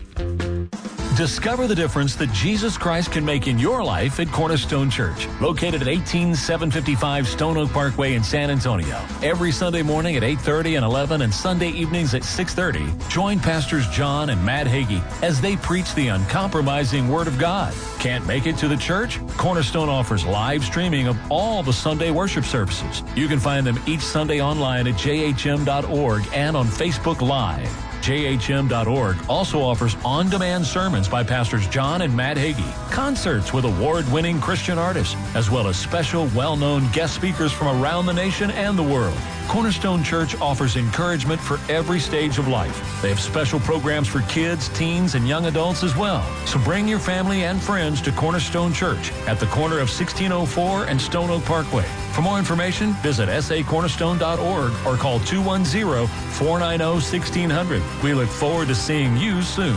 [SPEAKER 9] Discover the difference that Jesus Christ can make in your life at Cornerstone Church, located at eighteen seven fifty-five Stone Oak Parkway in San Antonio. Every Sunday morning at eight thirty and eleven and Sunday evenings at six thirty, join Pastors John and Matt Hagee as they preach the uncompromising Word of God. Can't make it to the church? Cornerstone offers live streaming of all the Sunday worship services. You can find them each Sunday online at j h m dot org and on Facebook Live. j h m dot org also offers on-demand sermons by Pastors John and Matt Hagee, concerts with award-winning Christian artists, as well as special well-known guest speakers from around the nation and the world. Cornerstone Church offers encouragement for every stage of life. They have special programs for kids, teens, and young adults as well. So bring your family and friends to Cornerstone Church at the corner of sixteen oh four and Stone Oak Parkway. For more information, visit s a cornerstone dot org or call two one zero, four nine zero, one six zero zero. We look forward to seeing you soon.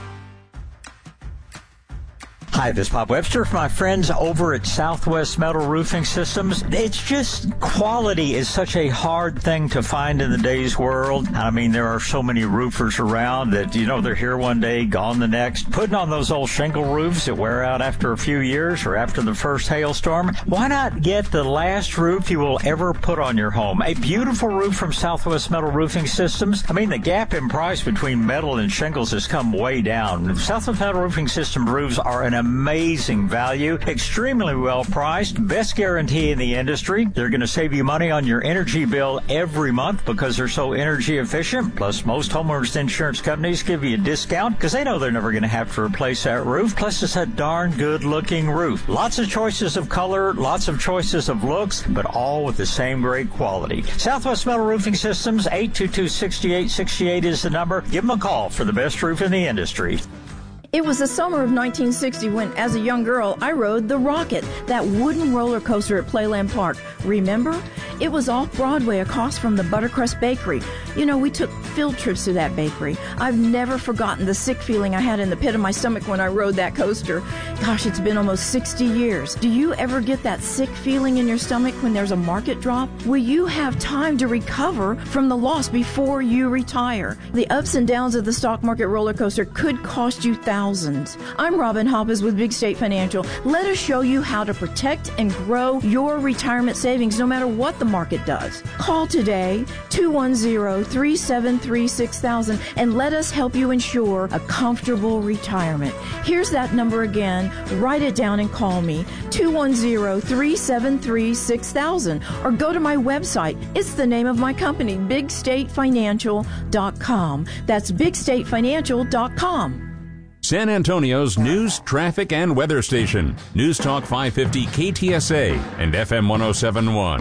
[SPEAKER 15] Hi, this is Bob Webster from my friends over at Southwest Metal Roofing Systems. It's just quality is such a hard thing to find in the day's world. I mean, there are so many roofers around that, you know, they're here one day, gone the next. Putting on those old shingle roofs that wear out after a few years or after the first hailstorm. Why not get the last roof you will ever put on your home? A beautiful roof from Southwest Metal Roofing Systems. I mean, the gap in price between metal and shingles has come way down. Southwest Metal Roofing System roofs are an amazing value, extremely well priced, best guarantee in the industry. They're going to save you money on your energy bill every month because they're so energy efficient. Plus, most homeowners insurance companies give you a discount because they know they're never going to have to replace that roof. Plus, it's a darn good looking roof. Lots of choices of color, lots of choices of looks, but all with the same great quality. Southwest Metal Roofing Systems, eight two two, six eight six eight is the number. Give them a call for the best roof in the industry.
[SPEAKER 17] It was the summer of nineteen sixty when, as a young girl, I rode the Rocket, that wooden roller coaster at Playland Park. Remember? It was off Broadway across from the Buttercrust Bakery. You know, we took field trips to that bakery. I've never forgotten the sick feeling I had in the pit of my stomach when I rode that coaster. Gosh, it's been almost sixty years. Do you ever get that sick feeling in your stomach when there's a market drop? Will you have time to recover from the loss before you retire? The ups and downs of the stock market roller coaster could cost you thousands. I'm Robin Hoppes with Big State Financial. Let us show you how to protect and grow your retirement savings no matter what the market does. Call today, two one zero, three seven three, six thousand, and let us help you ensure a comfortable retirement. Here's that number again. Write it down and call me, two one zero, three seven three, six thousand, or go to my website. It's the name of my company, big state financial dot com. That's big state financial dot com.
[SPEAKER 6] San Antonio's news, traffic, and weather station. News Talk five fifty K T S A and F M one oh seven point one.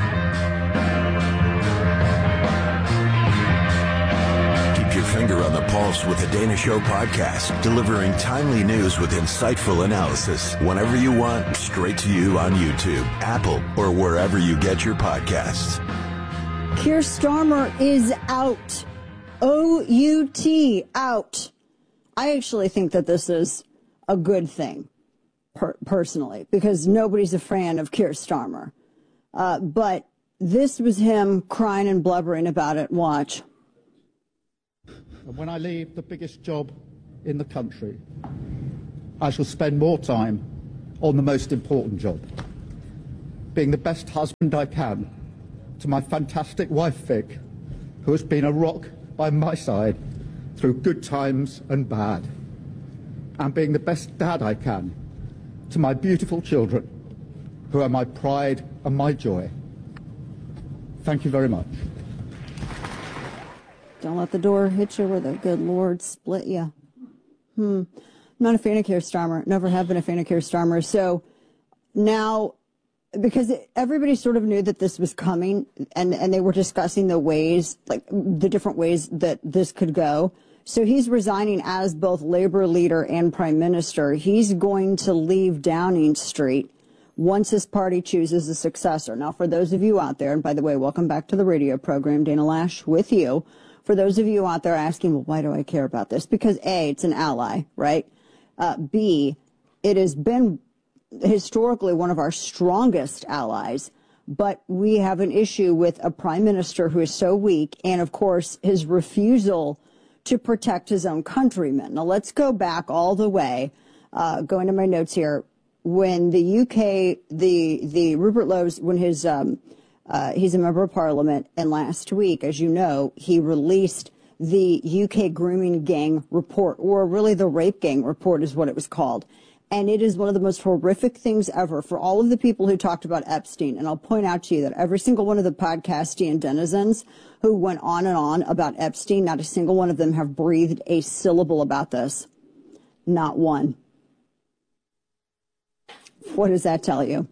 [SPEAKER 23] Keep your finger on the Pulse with the Dana Show podcast, delivering timely news with insightful analysis whenever you want, straight to you on YouTube, Apple, or wherever you get your podcasts.
[SPEAKER 22] Keir Starmer is out. O U T, out. I actually think that this is a good thing, per- personally, because nobody's a fan of Keir Starmer. Uh, but this was him crying and blubbering about it. Watch.
[SPEAKER 1] And when I leave the biggest job in the country, I shall spend more time on the most important job, being the best husband I can to my fantastic wife, Vic, who has been a rock by my side through good times and bad, and being the best dad I can to my beautiful children, who are my pride and my joy. Thank you very much.
[SPEAKER 22] Don't let the door hit you where the good Lord split you. Hmm. I'm not a fan of Keir Starmer. Never have been a fan of Keir Starmer. So now, because it, everybody sort of knew that this was coming, and, and they were discussing the ways, like the different ways that this could go. So he's resigning as both Labour leader and prime minister. He's going to leave Downing Street once his party chooses a successor. Now, for those of you out there, and by the way, welcome back to the radio program, Dana Lash with you. For those of you out there asking, well, why do I care about this? Because A, it's an ally, right? Uh, B, it has been historically one of our strongest allies, but we have an issue with a prime minister who is so weak, and of course, his refusal to protect his own countrymen. Now, let's go back all the way, uh, going to my notes here, when the U K, the, the Rupert Lowe's, when his, um, Uh, he's a member of parliament, and last week, as you know, he released the U K grooming gang report, or really the rape gang report is what it was called. And it is one of the most horrific things ever for all of the people who talked about Epstein. And I'll point out to you that every single one of the podcastian denizens who went on and on about Epstein, not a single one of them have breathed a syllable about this. Not one. What does that tell you?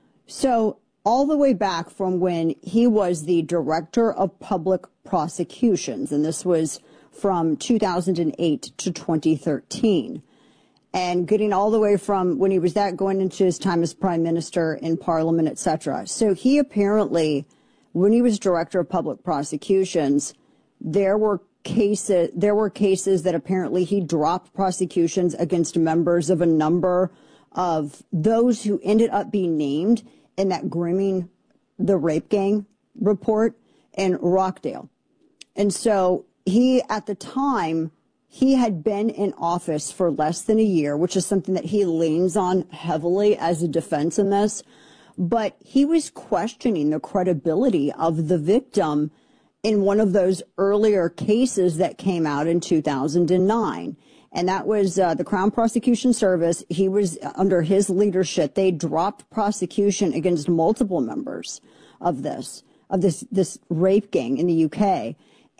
[SPEAKER 22] So, all the way back from when he was the director of public prosecutions, and this was from two thousand eight to twenty thirteen, and getting all the way from when he was that going into his time as prime minister in parliament, et cetera. So he apparently, when he was director of public prosecutions, there were cases, there were cases that apparently he dropped prosecutions against members of a number of those who ended up being named in that grooming, the rape gang report in Rockdale. And so he, at the time, he had been in office for less than a year, which is something that he leans on heavily as a defense in this. But he was questioning the credibility of the victim in one of those earlier cases that came out in two thousand nine. And that was uh, the Crown Prosecution Service. He was uh, under his leadership. They dropped prosecution against multiple members of this, of this, this rape gang in the U K.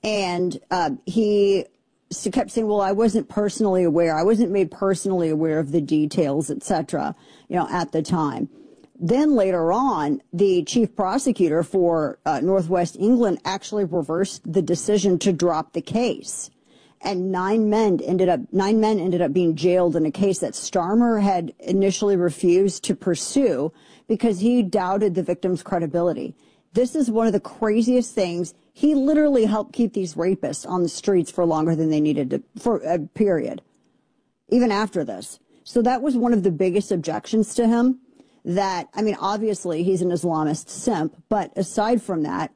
[SPEAKER 22] And uh, he kept saying, well, I wasn't personally aware. I wasn't made personally aware of the details, et cetera, you know, at the time. Then later on, the chief prosecutor for uh, Northwest England actually reversed the decision to drop the case. And nine men ended up nine men ended up being jailed in a case that Starmer had initially refused to pursue because he doubted the victim's credibility. This is one of the craziest things. He literally helped keep these rapists on the streets for longer than they needed to, for a period, even after this. So that was one of the biggest objections to him. That, I mean, obviously he's an Islamist simp, but aside from that,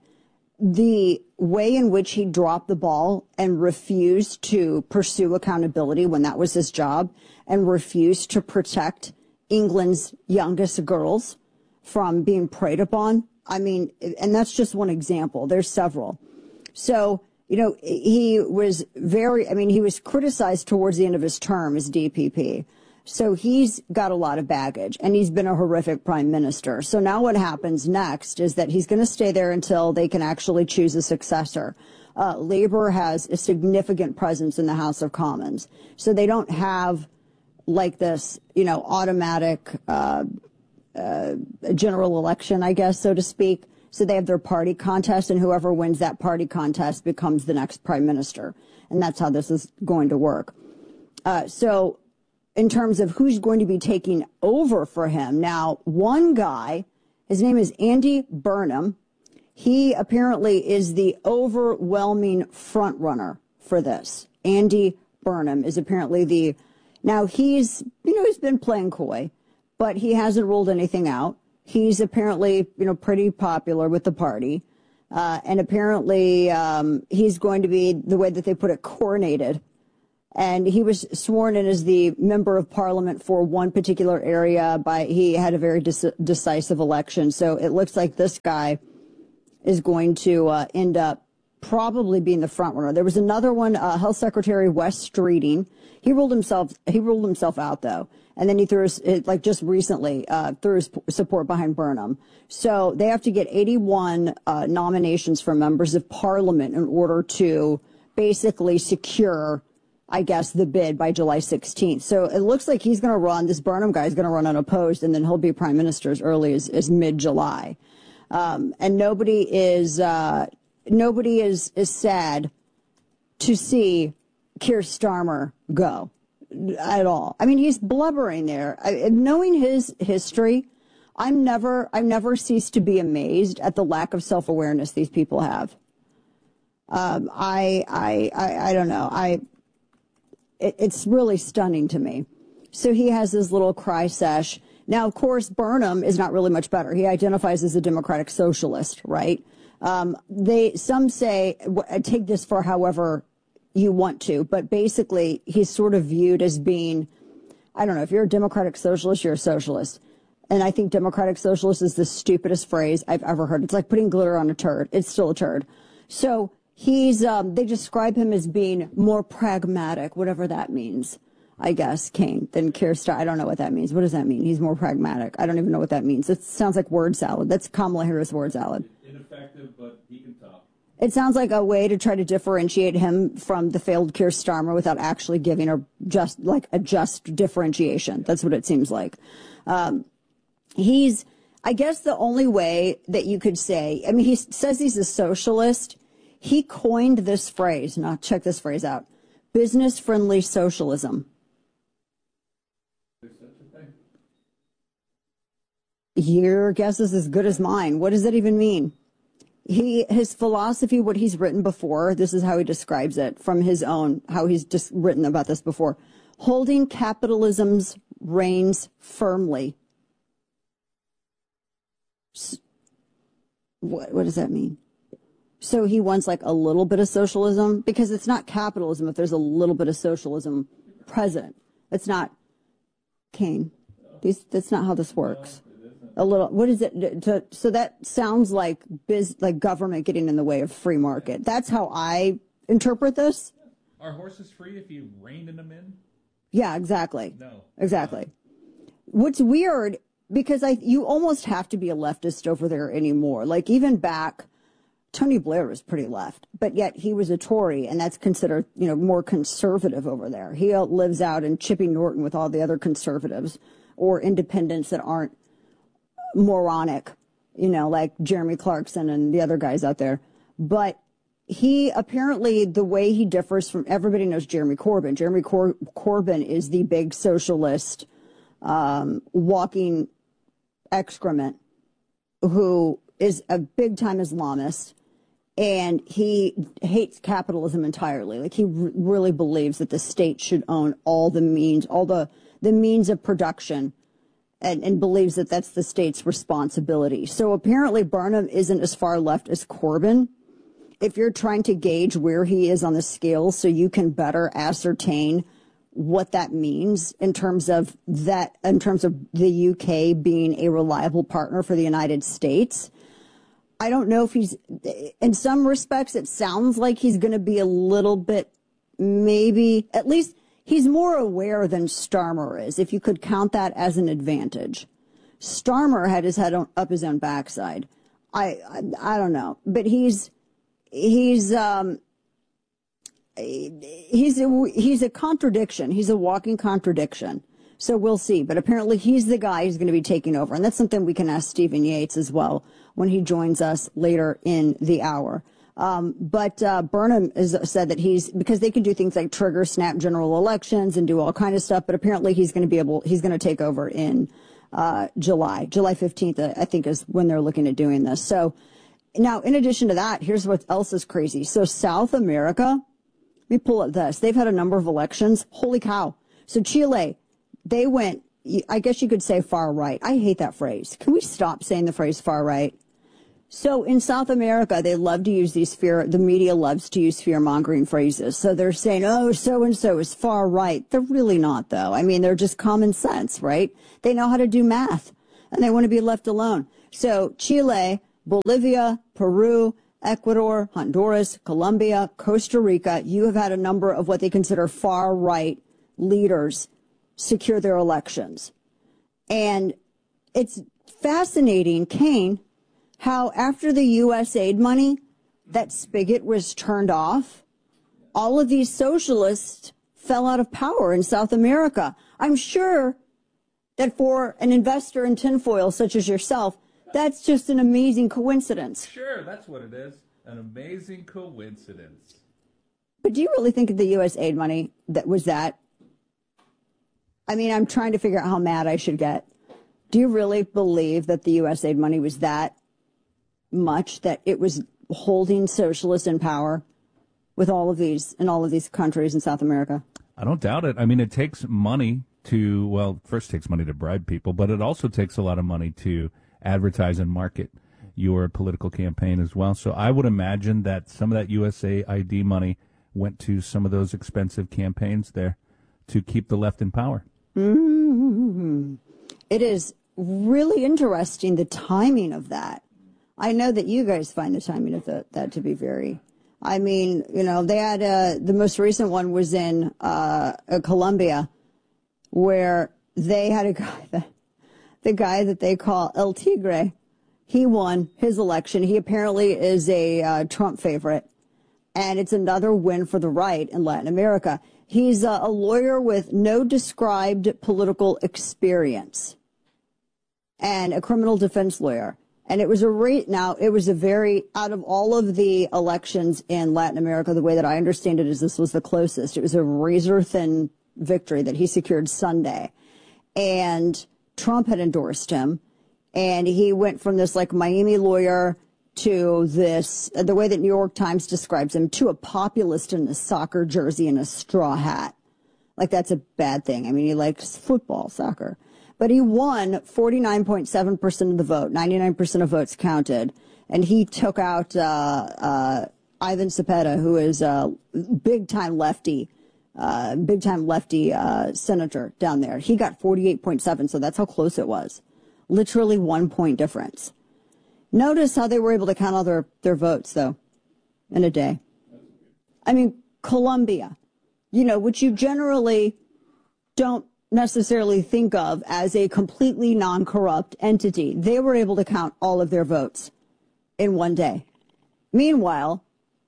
[SPEAKER 22] the way in which he dropped the ball and refused to pursue accountability when that was his job, and refused to protect England's youngest girls from being preyed upon. I mean, and that's just one example. There's several. So, you know, he was very, I mean, he was criticized towards the end of his term as D P P. So he's got a lot of baggage, and he's been a horrific prime minister. So now what happens next is that he's going to stay there until they can actually choose a successor. Uh, Labour has a significant presence in the House of Commons. So they don't have like this, you know, automatic uh, uh, general election, I guess, so to speak. So they have their party contest, and whoever wins that party contest becomes the next prime minister. And that's how this is going to work. Uh, so in terms of who's going to be taking over for him, now, one guy, his name is Andy Burnham. He apparently is the overwhelming front runner for this. Andy Burnham is apparently the, now he's, you know, he's been playing coy, but he hasn't ruled anything out. He's apparently, you know, pretty popular with the party. Uh, and apparently um, he's going to be, the way that they put it, coronated. And he was sworn in as the member of parliament for one particular area by, he had a very dec- decisive election. So it looks like this guy is going to uh, end up probably being the front runner. There was another one, uh, Health Secretary Wes Streeting. He ruled himself, he ruled himself out though. And then he threw his, like just recently, uh, threw his support behind Burnham. So they have to get eighty-one uh, nominations from members of parliament in order to basically secure, I guess, the bid by July sixteenth. So it looks like he's going to run, this Burnham guy is going to run unopposed, and then he'll be prime minister as early as, as mid-July. Um, and nobody is, uh, nobody is, is sad to see Keir Starmer go at all. I mean, he's blubbering there. I, knowing his history, I'm never, I've never ceased to be amazed at the lack of self-awareness these people have. Um, I, I, I, I don't know. I, it, it's really stunning to me. So he has this little cry sesh. Now, of course, Burnham is not really much better. He identifies as a democratic socialist, right? Um, they, some say, take this for however you want to, but basically he's sort of viewed as being, I don't know, if you're a democratic socialist, you're a socialist. And I think democratic socialist is the stupidest phrase I've ever heard. It's like putting glitter on a turd. It's still a turd. So he's, um, they describe him as being more pragmatic, whatever that means, I guess, Kane, than Keir Starmer. I don't know what that means. What does that mean? He's more pragmatic. I don't even know what that means. It sounds like word salad. That's Kamala Harris word salad.
[SPEAKER 2] Ineffective, but he can talk.
[SPEAKER 22] It sounds like a way to try to differentiate him from the failed Keir Starmer without actually giving a just like a just differentiation. That's what it seems like. Um, he's, I guess, the only way that you could say. I mean, he says he's a socialist. He coined this phrase. Now, check this phrase out: business-friendly socialism. Your guess is as good as mine. What does that even mean? He, his philosophy, what he's written before, this is how he describes it from his own, how he's just written about this before. Holding capitalism's reins firmly. What, what does that mean? So he wants like a little bit of socialism, because it's not capitalism if there's a little bit of socialism present. It's not, Kane. These, that's not how this works. A little, what is it? To, so that sounds like biz, like government getting in the way of free market. That's how I interpret this.
[SPEAKER 2] Are horses free if you rein them in?
[SPEAKER 22] Yeah, exactly.
[SPEAKER 2] No.
[SPEAKER 22] Exactly. What's weird, because I, you almost have to be a leftist over there anymore. Like even back, Tony Blair was pretty left, but yet he was a Tory, and that's considered, you know, more conservative over there. He lives out in Chipping Norton with all the other conservatives or independents that aren't moronic, you know, like Jeremy Clarkson and the other guys out there. But he apparently, the way he differs from, everybody knows Jeremy Corbyn. Jeremy Cor- Corbyn is the big socialist, um, walking excrement who is a big time Islamist, and he hates capitalism entirely. Like he r- really believes that the state should own all the means, all the, the means of production, And, and believes that that's the state's responsibility. So apparently Burnham isn't as far left as Corbyn. If you're trying to gauge where he is on the scale so you can better ascertain what that means in terms of that, in terms of the U K being a reliable partner for the United States, I don't know if he's, in some respects, it sounds like he's going to be a little bit, maybe, at least, he's more aware than Starmer is, if you could count that as an advantage. Starmer had his head on, up his own backside. I, I, I don't know, but he's, he's, um, he's a, he's a contradiction. He's a walking contradiction. So we'll see. But apparently he's the guy who's going to be taking over. And that's something we can ask Stephen Yates as well when he joins us later in the hour. Um, but uh, Burnham has said that he's, because they can do things like trigger snap general elections and do all kind of stuff, but apparently he's going to be able, he's going to take over in uh, July. July fifteenth, I think, is when they're looking at doing this. So now, in addition to that, here's what else is crazy. So South America, let me pull up this. They've had a number of elections. Holy cow. So Chile, they went, I guess you could say far right. I hate that phrase. Can we stop saying the phrase far right? So in South America, they love to use these fear, the media loves to use fear-mongering phrases. So they're saying, oh, so-and-so is far right. They're really not, though. I mean, they're just common sense, right? They know how to do math, and they want to be left alone. So Chile, Bolivia, Peru, Ecuador, Honduras, Colombia, Costa Rica, you have had a number of what they consider far-right leaders secure their elections. And it's fascinating, Kane, how after the U S aid money, that spigot was turned off, all of these socialists fell out of power in South America. I'm sure that for an investor in tinfoil such as yourself, that's just an amazing coincidence.
[SPEAKER 2] Sure, that's what it is. An amazing coincidence.
[SPEAKER 22] But do you really think the U S aid money that was that? I mean, I'm trying to figure out how mad I should get. Do you really believe that the U S aid money was that much, that it was holding socialists in power with all of these, in all of these countries in South America?
[SPEAKER 2] I don't doubt it. I mean, it takes money to, well, first it takes money to bribe people, but it also takes a lot of money to advertise and market your political campaign as well. So I would imagine that some of that U S A I D money went to some of those expensive campaigns there to keep the left in power.
[SPEAKER 22] Mm-hmm. It is really interesting, the timing of that. I know that you guys find the timing of the, that to be very, I mean, you know, they had, uh, the most recent one was in uh, Colombia, where they had a guy, that, the guy that they call El Tigre, he won his election. He apparently is a uh, Trump favorite, and it's another win for the right in Latin America. He's uh, a lawyer with no described political experience and a criminal defense lawyer. And it was a re- now it was a very, out of all of the elections in Latin America, the way that I understand it is this was the closest. It was a razor thin victory that he secured Sunday. And Trump had endorsed him. And he went from this like Miami lawyer to this, the way that New York Times describes him, to a populist in a soccer jersey and a straw hat. Like, that's a bad thing. I mean, he likes football, soccer. But he won forty-nine point seven percent of the vote, ninety-nine percent of votes counted. And he took out uh, uh, Ivan Cepeda, who is a big-time lefty, uh, big-time lefty uh, senator down there. He got forty-eight point seven, so that's how close it was. Literally one point difference. Notice how they were able to count all their, their votes, though, in a day. I mean, Colombia, you know, which you generally don't necessarily think of as a completely non-corrupt entity. They were able to count all of their votes in one day. Meanwhile,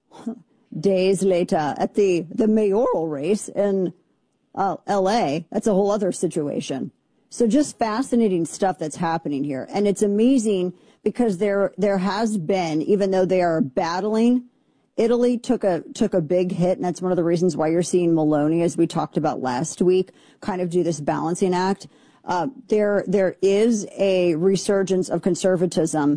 [SPEAKER 22] days later, at the, the mayoral race in uh, L A, that's a whole other situation. So just fascinating stuff that's happening here. And it's amazing because there there has been, even though they are battling, Italy took a took a big hit, and that's one of the reasons why you're seeing Meloni, as we talked about last week, kind of do this balancing act. Uh, there there is a resurgence of conservatism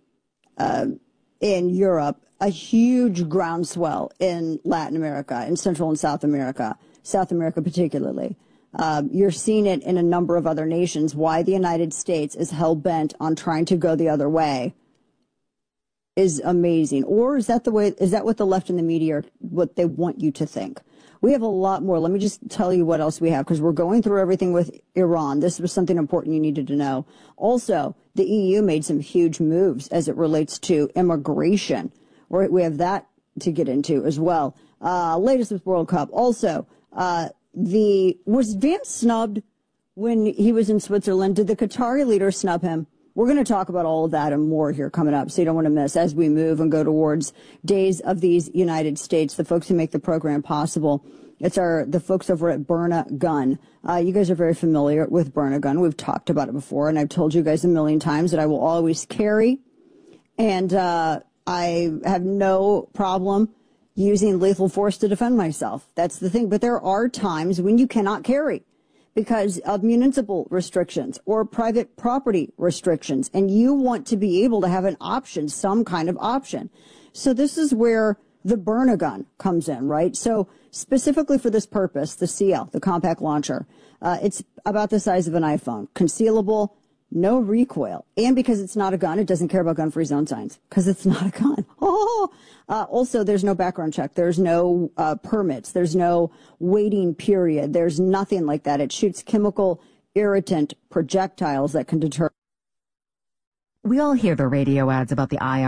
[SPEAKER 22] uh, in Europe, a huge groundswell in Latin America, in Central and South America, South America particularly. Um, you're seeing it in a number of other nations, why the United States is hell-bent on trying to go the other way is amazing. Or is that the way, is that what the left and the media are, what they want you to think? We have a lot more. Let me just tell you what else we have, because we're going through everything with Iran. This was something important you needed to know. Also, the E U made some huge moves as it relates to immigration. We have that to get into as well. Uh, latest with World Cup. Also, uh, The was Vance snubbed when he was in Switzerland? Did the Qatari leader snub him? We're going to talk about all of that and more here coming up, so you don't want to miss as we move and go towards Days of these United States, the folks who make the program possible. It's our the folks over at Burn a Gun. Uh, you guys are very familiar with Burn a Gun. We've talked about it before, and I've told you guys a million times that I will always carry, and uh, I have no problem using lethal force to defend myself. That's the thing. But there are times when you cannot carry because of municipal restrictions or private property restrictions, and you want to be able to have an option, some kind of option. So this is where the Burn a Gun comes in, right? So specifically for this purpose, the C L, the compact launcher, uh, it's about the size of an iPhone, concealable, no recoil. And because it's not a gun, it doesn't care about gun-free zone signs because it's not a gun. Oh, uh, also, there's no background check. There's no uh, permits. There's no waiting period. There's nothing like that. It shoots chemical irritant projectiles that can deter.
[SPEAKER 3] We all hear the radio ads about the I R S.